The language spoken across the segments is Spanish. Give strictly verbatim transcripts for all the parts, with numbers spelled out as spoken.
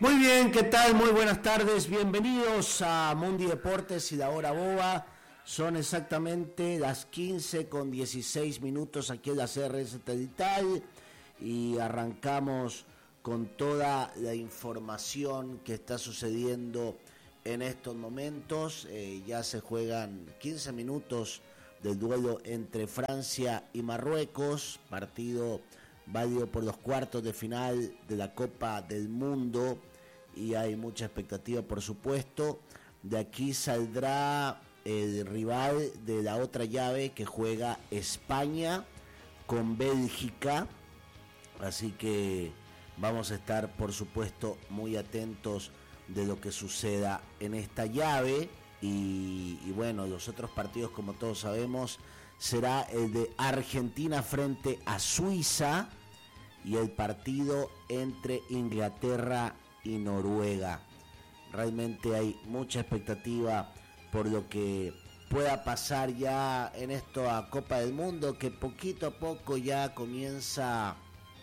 Muy bien, ¿qué tal? Muy buenas tardes, bienvenidos a Mundi Deportes y la Hora Boba. Son exactamente las quince con dieciséis minutos aquí en la C R S Satelital y arrancamos con toda la información que está sucediendo en estos momentos. Eh, ya se juegan quince minutos del duelo entre Francia y Marruecos, partido válido por los cuartos de final de la Copa del Mundo, y hay mucha expectativa, por supuesto. De aquí saldrá el rival de la otra llave que juega España con Bélgica, así que vamos a estar, por supuesto, muy atentos de lo que suceda en esta llave. Y, y bueno, los otros partidos, como todos sabemos, será el de Argentina frente a Suiza y el partido entre Inglaterra y Noruega. Realmente hay mucha expectativa por lo que pueda pasar ya en esto a Copa del Mundo, que poquito a poco ya comienza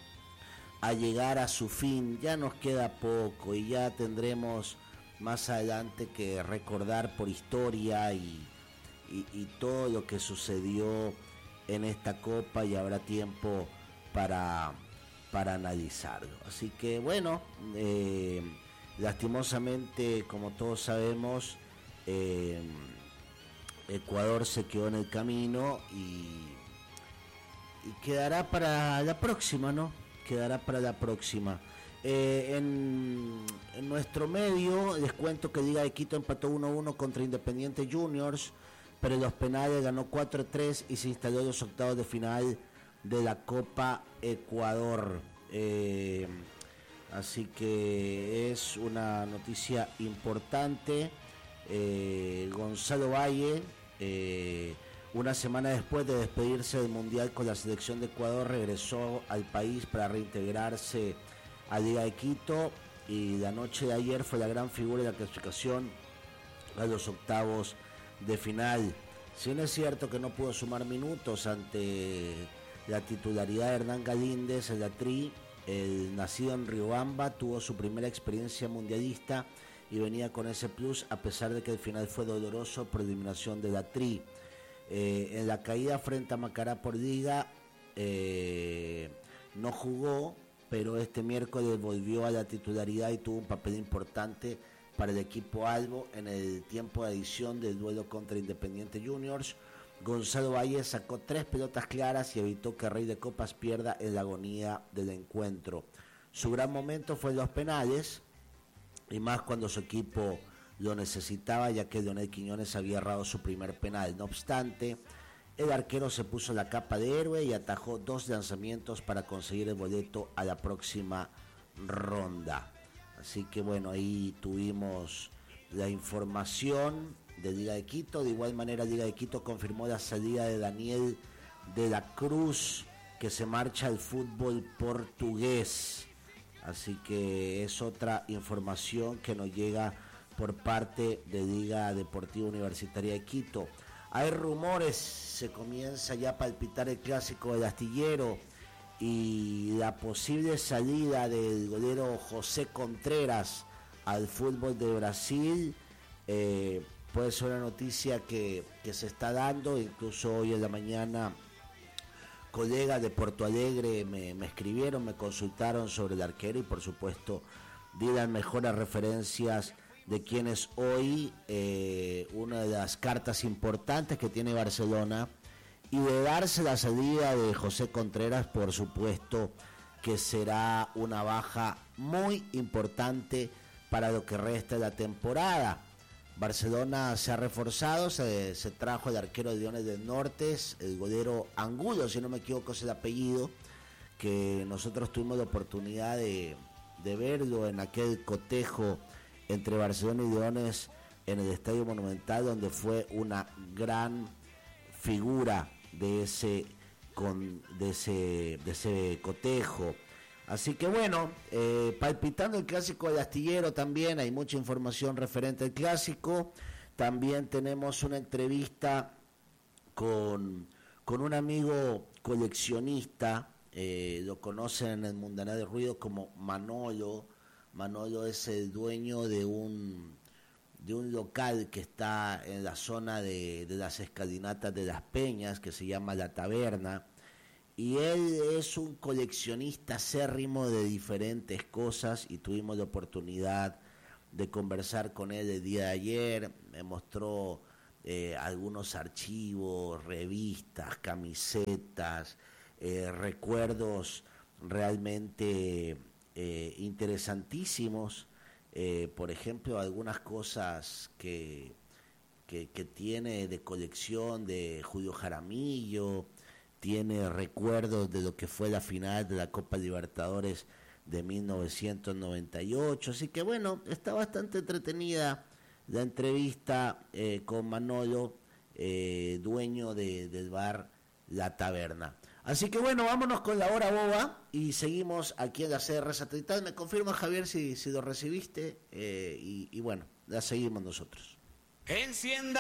a llegar a su fin. Ya nos queda poco y ya tendremos más adelante que recordar por historia y, y, y todo lo que sucedió en esta Copa, y habrá tiempo para, para analizarlo. Así que bueno, eh, lastimosamente, como todos sabemos, eh, Ecuador se quedó en el camino y, y quedará para la próxima, ¿no? Quedará para la próxima. Eh, en, en nuestro medio les cuento que Liga de Quito empató uno a uno contra Independiente Juniors, pero en los penales ganó cuatro a tres y se instaló en los octavos de final de la Copa Ecuador. Eh, así que es una noticia importante. Eh, Gonzalo Valle, eh, una semana después de despedirse del Mundial con la selección de Ecuador, regresó al país para reintegrarse a Liga de Quito, y la noche de ayer fue la gran figura de la clasificación a los octavos de final. Si bien es cierto que no pudo sumar minutos ante la titularidad de Hernán Galíndez en la Tri, el nacido en Riobamba tuvo su primera experiencia mundialista y venía con ese plus, a pesar de que el final fue doloroso por eliminación de la Tri. Eh, en la caída frente a Macará por Liga eh, no jugó, pero este miércoles volvió a la titularidad y tuvo un papel importante para el equipo albo en el tiempo de adición del duelo contra Independiente Juniors. Gonzalo Valle sacó tres pelotas claras y evitó que Rey de Copas pierda en la agonía del encuentro. Su gran momento fue en los penales, y más cuando su equipo lo necesitaba, ya que Leonel Quiñones había errado su primer penal. No obstante, el arquero se puso la capa de héroe y atajó dos lanzamientos para conseguir el boleto a la próxima ronda. Así que bueno, ahí tuvimos la información de Liga de Quito. De igual manera, Liga de Quito confirmó la salida de Daniel de la Cruz, que se marcha al fútbol portugués. Así que es otra información que nos llega por parte de Liga Deportiva Universitaria de Quito. Hay rumores, se comienza ya a palpitar el clásico del Astillero y la posible salida del golero José Contreras al fútbol de Brasil. Eh, puede ser una noticia que, que se está dando. Incluso hoy en la mañana colegas de Porto Alegre me, me escribieron, me consultaron sobre el arquero, y por supuesto di las mejores referencias de quien es hoy eh, una de las cartas importantes que tiene Barcelona, y de darse la salida de José Contreras, por supuesto que será una baja muy importante para lo que resta de la temporada. Barcelona se ha reforzado, se, se trajo el arquero de Leones del Norte, el golero Angulo, si no me equivoco es el apellido, que nosotros tuvimos la oportunidad de, de verlo en aquel cotejo entre Barcelona y Leones en el Estadio Monumental, donde fue una gran figura de ese, con, de ese, de ese cotejo. Así que bueno, eh, palpitando el clásico del Astillero también, hay mucha información referente al clásico. También tenemos una entrevista con, con un amigo coleccionista, eh, lo conocen en el Mundanal de Ruido como Manolo, Manolo es el dueño de un de un local que está en la zona de, de las escalinatas de Las Peñas, que se llama La Taberna, y él es un coleccionista acérrimo de diferentes cosas, y tuvimos la oportunidad de conversar con él el día de ayer. Me mostró eh, algunos archivos, revistas, camisetas, eh, recuerdos realmente eh, interesantísimos. Eh, por ejemplo, algunas cosas que, que, que tiene de colección de Julio Jaramillo, tiene recuerdos de lo que fue la final de la Copa Libertadores de mil novecientos noventa y ocho, así que bueno, está bastante entretenida la entrevista eh, con Manolo, eh, dueño de, del bar La Taberna. Así que bueno, vámonos con la hora boba y seguimos aquí en la C R Satelital. Me confirma, Javier, si, si lo recibiste, eh, y, y bueno, la seguimos nosotros. Encienda